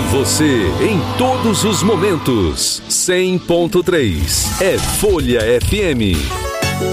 Você em todos os momentos. 100.3 é Folha FM.